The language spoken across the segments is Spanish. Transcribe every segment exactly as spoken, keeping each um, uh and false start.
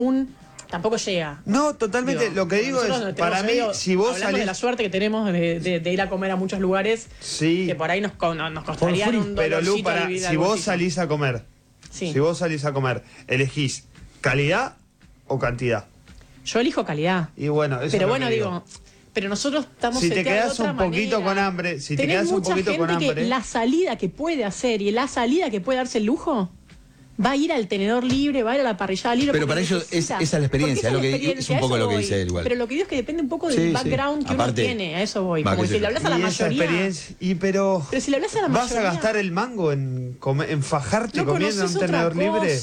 un... Tampoco llega. No, totalmente. Digo, lo que digo es, para mí, medio, si vos salís... de la suerte que tenemos de, de, de ir a comer a muchos lugares, sí, que por ahí nos, nos costaría un pero Lu, para, si vos salís a comer, sí. si vos salís a comer, ¿elegís calidad o cantidad? Yo elijo calidad. Y bueno, eso pero es bueno, digo. digo, pero nosotros estamos... Si te quedás un poquito manera. con hambre, si te quedás un poquito con hambre... Que la salida que puede hacer y la salida que puede darse el lujo... Va a ir al tenedor libre, va a ir a la parrillada libre. Pero para ellos es, esa es la experiencia, es, lo que, experiencia, es un poco lo que dice él igual. Pero lo que digo es que depende un poco del sí, background sí. que Aparte, uno tiene, a eso voy. Como si le hablas a la mayoría. Y pero, pero si le hablas a la ¿vas mayoría, a gastar el mango en, comer, en fajarte no comiendo en un tenedor libre?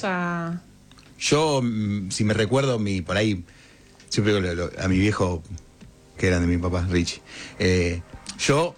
Yo, si me recuerdo, mi por ahí, siempre lo, lo, a mi viejo, que eran de mi papá, Richie, eh, yo,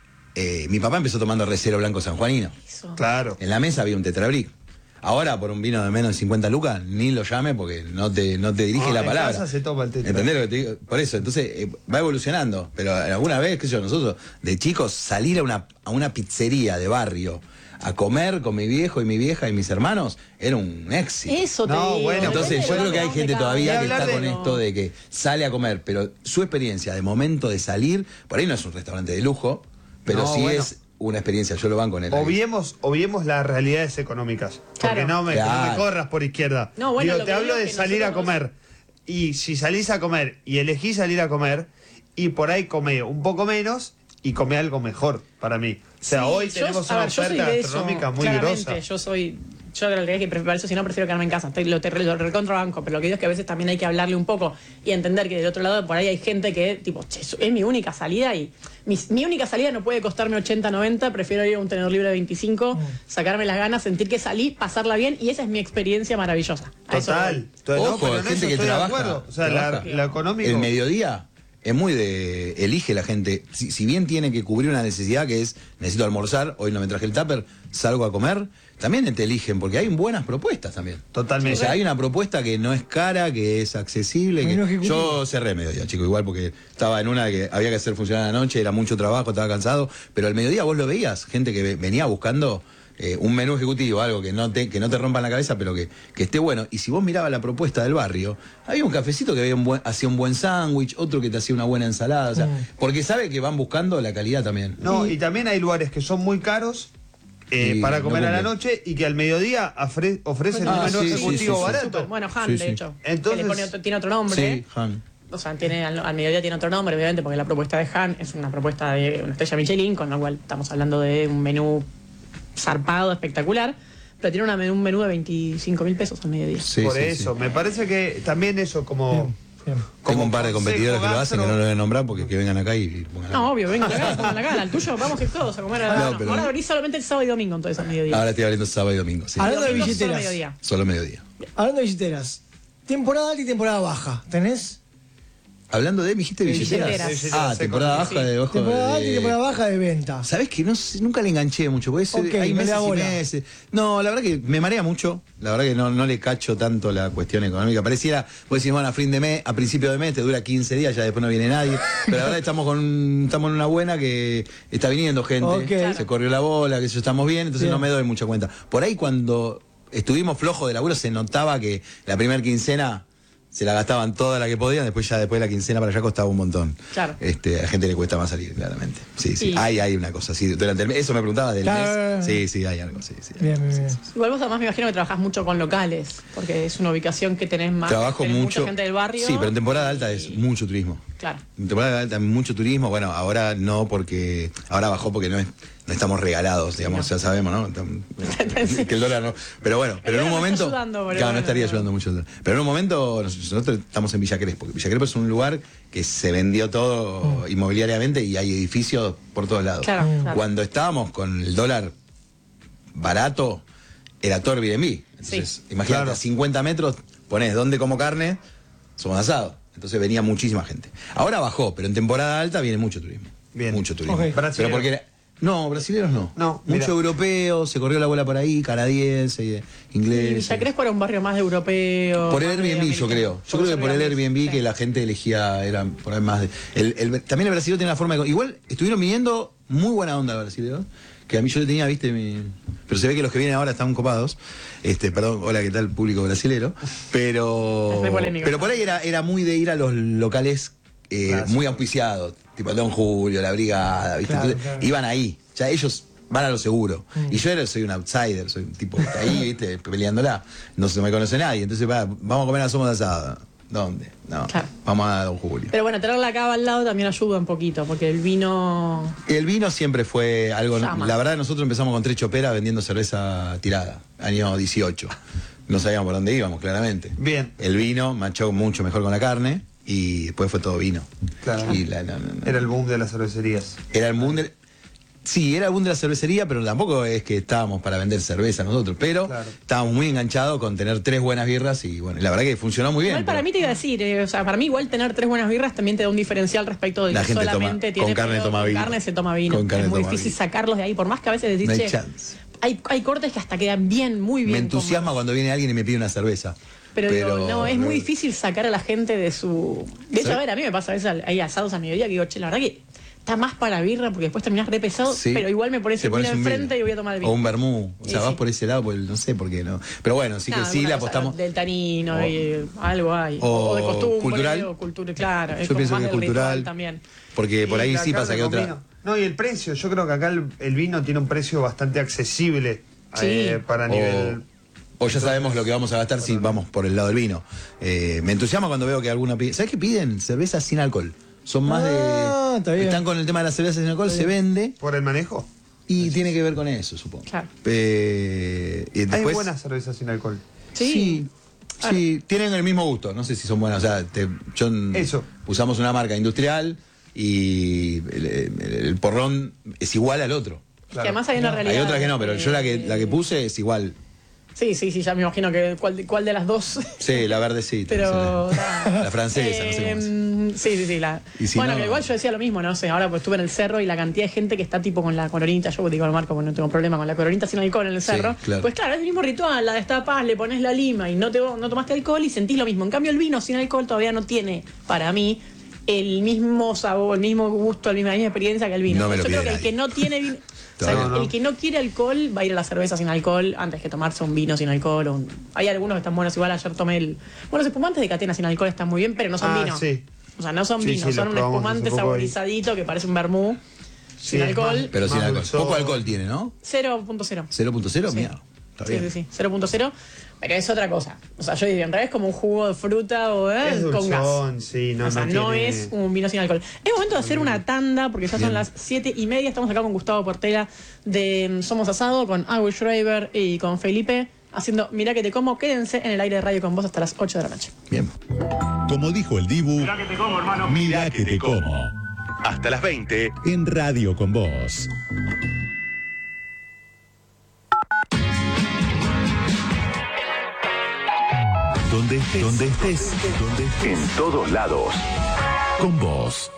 eh, mi papá empezó tomando recero blanco sanjuanino. Eso. Claro. En la mesa había un tetrabric. Ahora, por un vino de menos de cincuenta lucas, ni lo llame porque no te, no te dirige no, la en palabra. Casa se toma el tetra. ¿Entendés lo que te digo? Por eso, entonces, eh, va evolucionando. Pero alguna vez, qué sé yo, nosotros, de chicos, salir a una, a una pizzería de barrio a comer con mi viejo y mi vieja y mis hermanos, era un éxito. Eso te no, digo. Bueno, entonces, yo creo que hay gente todavía que está de... con esto de que sale a comer, pero su experiencia de momento de salir, por ahí no es un restaurante de lujo, pero no, sí bueno. es... una experiencia, yo lo banco en él. Obviemos, obviemos las realidades económicas. Claro. Porque no me, claro. no me corras por izquierda. No, bueno, Digo, te hablo de salir a comer. Y si salís a comer y elegís salir a comer, y por ahí comé un poco menos y comé algo mejor para mí. O sea, sí, hoy yo, tenemos una ver, oferta gastronómica muy grosa. Yo soy... Yo de realidad que prefiero eso, si no prefiero quedarme en casa. Te, lo, te, lo recontrabanco, pero lo que digo es que a veces también hay que hablarle un poco y entender que del otro lado por ahí hay gente que, tipo, che, es mi única salida y mi, mi única salida no puede costarme ochenta, noventa, prefiero ir a un tenedor libre de veinticinco, mm. sacarme las ganas, sentir que salí, pasarla bien y esa es mi experiencia maravillosa. A Total. Eso Ojo, no, gente que trabaja. O sea, trabaja. La, la económica. El mediodía es muy de... Elige la gente. Si, si bien tiene que cubrir una necesidad que es, necesito almorzar, hoy no me traje el tupper, salgo a comer, también te eligen, porque hay buenas propuestas también. Totalmente. O sea, hay una propuesta que no es cara, que es accesible. Que... Yo cerré mediodía, chico, igual, porque estaba en una que había que hacer funcionar la noche, era mucho trabajo, estaba cansado, pero al mediodía vos lo veías, gente que venía buscando... Eh, un menú ejecutivo, algo que no te que no te rompa en la cabeza, pero que, que esté bueno. Y si vos mirabas la propuesta del barrio, había un cafecito que había un buen, hacía un buen sándwich, otro que te hacía una buena ensalada, o sea, mm. porque sabe que van buscando la calidad también. No, y, y también hay lugares que son muy caros eh, para comer no a la noche y que al mediodía ofre, ofrecen ah, un menú sí, ejecutivo sí, sí, barato. Sí. Bueno, Han, sí, de sí. hecho. Entonces, que le pone otro, tiene otro nombre. Sí, Han. O sea, tiene, al, al mediodía tiene otro nombre, obviamente, porque la propuesta de Han es una propuesta de una estrella Michelin, con lo cual estamos hablando de un menú zarpado, espectacular, pero tiene una, un menú de veinticinco mil pesos al mediodía. Sí, Por sí, eso, sí. me parece que también eso como... Bien, bien. Como Tengo un par de competidores que lo hacen, que no lo voy a nombrar porque que vengan acá y pongan No, obvio, vengan acá, pongan acá, al tuyo, vamos que todos a comer a la no, pero... Ahora abrís solamente el sábado y domingo, entonces al mediodía. Ahora estoy abriendo sábado y domingo, sí. Hablando de billeteras. Solo mediodía. Solo mediodía. Hablando de billeteras, temporada alta y temporada baja, ¿tenés? Hablando de, me dijiste billeteras. billeteras. Ah, temporada baja de bajo. Temporada alta de... y temporada baja de venta. ¿Sabés que no, nunca le enganché mucho? Porque okay, hay meses y meses. No, la verdad que me marea mucho. La verdad que no, no le cacho tanto la cuestión económica. Pareciera, vos decís, bueno, a fin de mes, a principio de mes te dura quince días, ya después no viene nadie. Pero la verdad estamos con estamos en una buena que está viniendo gente. Okay. Se corrió la bola, que eso estamos bien, entonces bien. No me doy mucha cuenta. Por ahí cuando estuvimos flojos de laburo se notaba que la primera quincena se la gastaban toda la que podían, después ya después de la quincena para allá costaba un montón. Claro. Este, a la gente le cuesta más salir, claramente. Sí, sí. sí. Hay, hay una cosa así. Durante el mes, eso me preguntaba del claro. mes. Sí, sí, hay algo, sí, sí. Bien, bien, bien. Sí, sí. Igual vos además me imagino que trabajás mucho con locales, porque es una ubicación que tenés más. Trabajo tenés mucho. Mucha gente del barrio. Sí, pero en temporada alta es mucho turismo. Claro. En temporada alta mucho turismo. Bueno, ahora no porque. Ahora bajó porque no es. No estamos regalados, digamos, sí, no. Ya sabemos, ¿no? Que el dólar no. Pero bueno, pero en un momento. No ayudando, claro, bueno, no estaría no. ayudando mucho. Pero en un momento, nosotros estamos en Villa Crespo. Villa Crespo es un lugar que se vendió todo mm. inmobiliariamente y hay edificios por todos lados. Claro, mm. claro. Cuando estábamos con el dólar barato, era todo Airbnb. Entonces, sí. imagínate, claro. a cincuenta metros ponés donde como carne, somos asados. Entonces venía muchísima gente. Ahora bajó, pero en temporada alta viene mucho turismo. Bien. Mucho turismo. Okay. Pero porque era, No, brasileños no. No, mucho europeo, se corrió la bola por ahí, canadiense, inglés. ¿Y Villa Crespo era un barrio más de europeo? Por el Airbnb, yo creo. Yo creo que por el Airbnb sí. que la gente elegía, era por ahí más de. El, el, también el brasileño tiene una forma de. Igual estuvieron viniendo muy buena onda brasileños, que a mí yo le tenía, viste, mi... pero se ve que los que vienen ahora están copados. Este, perdón, hola, ¿qué tal, público brasilero? Pero, pero por ahí era, era muy de ir a los locales eh, claro, muy auspiciados, tipo Don Julio, La Brigada, ¿viste? Claro, Entonces, claro. Iban ahí, ya ellos van a lo seguro. Mm. Y yo era, soy un outsider, soy un tipo que está ahí, ¿viste? Peleándola. No se me conoce nadie. Entonces, va, vamos a comer a Somos de Asado. ¿Dónde? No. Claro. Vamos a Don Julio. Pero bueno, tenerla acá al lado también ayuda un poquito, porque el vino. El vino siempre fue algo. Llama. La verdad, nosotros empezamos con Tres Choperas vendiendo cerveza tirada, año dieciocho. No sabíamos por dónde íbamos, claramente. Bien. El vino manchó mucho mejor con la carne y después fue todo vino. Claro. Y la, no, no, no. Era el boom de las cervecerías. Era el boom de. Sí, era el boom de la cervecería, pero tampoco es que estábamos para vender cerveza nosotros, pero claro. estábamos muy enganchados con tener tres buenas birras y bueno, la verdad que funcionó muy bien. Igual para pero... mí te iba a decir, eh, o sea, para mí igual tener tres buenas birras también te da un diferencial respecto de la que gente solamente toma, tiene con carne pedo, toma con vino. carne se toma vino. Con carne es muy toma difícil vino. sacarlos de ahí, por más que a veces decís, no hay, che, chance. hay, hay cortes que hasta quedan bien, muy bien. Me entusiasma cuando viene alguien y me pide una cerveza. Pero, pero digo, no, es muy difícil sacar a la gente de su... De hecho, a ver, a mí me pasa a veces, hay asados a mediodía que digo, che, la verdad que está más para birra porque después terminás re pesado, sí, pero igual me pones el vino enfrente y voy a tomar el vino. O un vermú, o sea, sí, vas sí. por ese lado, pues, no sé por qué no. Pero bueno, sí no, que sí le apostamos. Del tanino, o, y algo hay. O, o de costumbre, cultural. O cultura, claro. Yo pienso que es cultural también. Porque por ahí sí pasa que otra. Vino. No, y el precio, yo creo que acá el, el vino tiene un precio bastante accesible sí. eh, para o, nivel. O ya sabemos lo que vamos a gastar si vamos por el lado del vino. Eh, me entusiasma cuando veo que alguna pide. ¿Sabes qué piden? Cerveza sin alcohol. Son más ah, de. Está bien. Están con el tema de la cerveza sin alcohol, se vende. ¿Por el manejo? Y tiene que ver con eso, supongo. Claro. Eh, y después, hay buenas cervezas sin alcohol. Sí. Sí, sí, tienen el mismo gusto. No sé si son buenas. O sea, te, yo, eso. Usamos una marca industrial y el, el, el porrón es igual al otro. Claro. Que además hay una realidad. Hay otras que no, pero yo la que, la que puse es igual. Sí, sí, sí, ya me imagino que cuál, cuál de las dos. Sí, la verdecita. Pero. La, la francesa, eh, no sé cómo es. Sí, sí, sí. La, si bueno, no, que igual yo decía lo mismo, no sé, ahora pues estuve en el cerro y la cantidad de gente que está tipo con la coronita, yo digo al Marco, porque no tengo problema con la coronita sin alcohol en el cerro. Sí, claro. Pues claro, es el mismo ritual, la destapás, le pones la lima y no, te, no tomaste alcohol y sentís lo mismo. En cambio, el vino sin alcohol todavía no tiene, para mí, el mismo sabor, el mismo gusto, la misma, la misma experiencia que el vino. No me lo yo creo que nadie. el que no tiene vino. O sea, no, no. El que no quiere alcohol va a ir a la cerveza sin alcohol antes que tomarse un vino sin alcohol. O un... Hay algunos que están buenos, igual ayer tomé el... Bueno, los espumantes de Catena sin alcohol están muy bien, pero no son ah, vino. Sí. O sea, no son sí, vinos, sí, son un espumante saborizadito ahí. Que parece un vermú sí, sin alcohol. Más, pero sin alcohol. Dulzor. Poco alcohol tiene, ¿no? cero punto cero. ¿cero punto cero? Sí. Mira. Está sí, bien. sí, sí, cero punto cero. Pero es otra cosa. O sea, yo diría, en realidad es como un jugo de fruta o eh, es con dulzón, gas. Sí, no, o sea, no, no tiene... es un vino sin alcohol. Es momento de hacer una tanda, porque ya bien. son las siete y media. Estamos acá con Gustavo Portela de Somos Asado, con Agus Schreiber y con Felipe, haciendo Mirá que te como. Quédense en el aire de radio con vos hasta las ocho de la noche. Bien. Como dijo el Dibu, Mirá que te como, hermano. Mirá que te como. Hasta las veinte. En Radio con Vos. Donde estés, donde estés, donde estés. En todos lados. Con vos.